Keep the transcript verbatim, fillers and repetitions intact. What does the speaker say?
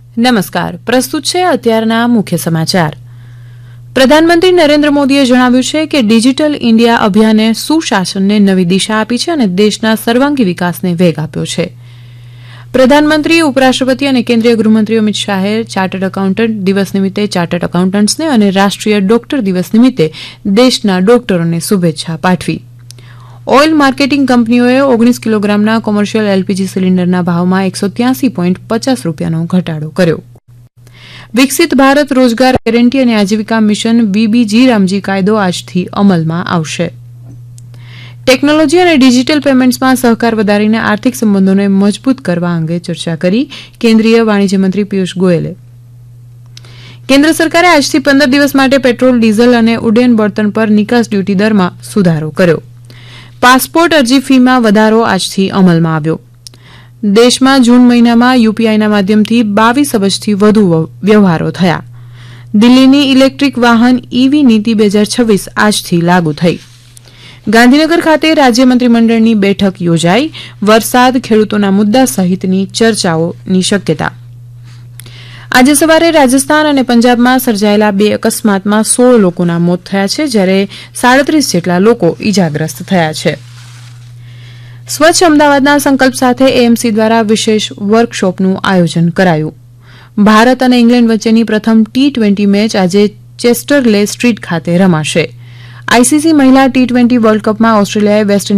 નમસ્કાર, પ્રસ્તુત છે અત્યારના મુખ્ય સમાચાર. પ્રધાનમંત્રી નરેન્દ્ર મોદીએ જણાવ્યું છે કે ડિજિટલ ઇન્ડિયા અભિયાને સુશાસનને નવી દિશા આપી છે અને દેશના સર્વાંગી વિકાસને વેગ આપ્યો છે. પ્રધાનમંત્રી, ઉપરાષ્ટ્રપતિ અને કેન્દ્રીય ગૃહમંત્રી અમિત શાહે ચાર્ટર્ડ એકાઉન્ટન્ટ દિવસ નિમિત્તે ચાર્ટર્ડ એકાઉન્ટન્ટ્સને અને રાષ્ટ્રીય ડોક્ટર દિવસ નિમિત્તે દેશના ડોક્ટરોને શુભેચ્છા પાઠવી. ઓઇલ માર્કેટિંગ કંપનીઓએ ઓગણીસ કિલોગ્રામના કોમર્શિયલ એલપીજી સિલિન્ડરના ભાવમાં એકસો ત્યાસી પોઈન્ટ પચાસ રૂપિયાનો ઘટાડો કર્યો. વિકસિત ભારત રોજગાર ગેરંટી અને આજીવિકા મિશન વીબીજી રામજી કાયદો આજથી અમલમાં આવશે. ટેકનોલોજી અને ડિજિટલ પેમેન્ટ્સમાં સહકાર વધારીને આર્થિક સંબંધોને મજબૂત કરવા અંગે ચર્ચા કરી કેન્દ્રીય વાણિજ્ય મંત્રી પિયુષ ગોયલે. કેન્દ્ર સરકારે આજથી પંદર દિવસ માટે પેટ્રોલ, ડીઝલ અને ઉડ્ડયન બળતણ પર નિકાસ ડ્યુટી દરમાં સુધારો કર્યો. પાસપોર્ટ અરજી ફીમાં વધારો આજથી અમલમાં આવ્યો. દેશમાં જૂન મહિનામાં યુપીઆઈના માધ્યમથી બાવીસ અબજથી વધુ વ્યવહારો થયા. દિલ્હીની ઇલેક્ટ્રિક વાહન ઈવી નીતિ બે હજાર છવ્વીસ આજથી લાગુ થઈ. ગાંધીનગર ખાતે રાજ્ય મંત્રીમંડળની બેઠક યોજાઈ. વરસાદ, ખેડૂતોના મુદ્દા સહિતની ચર્ચાઓની શક્યતા. આજે સવારે રાજસ્થાન અને પંજાબમાં સર્જાયેલા બે અકસ્માતમાં સોળ લોકોના મોત થયા છે, જ્યારે સાડત્રીસ જેટલા લોકો ઇજાગ્રસ્ત થયા છે. સ્વચ્છ અમદાવાદના સંકલ્પ સાથે એએમસી દ્વારા વિશેષ વર્કશોપનું આયોજન કરાયું. ભારત અને ઇંગ્લેન્ડ વચ્ચેની પ્રથમ ટી ટ્વેન્ટી મેચ આજે ચેસ્ટરલે સ્ટ્રીટ ખાતે રમાશે. આઈસીસી મહિલા ટી ટ્વેન્ટી વર્લ્ડ કપમાં ઓસ્ટ્રેલિયાએ વેસ્ટ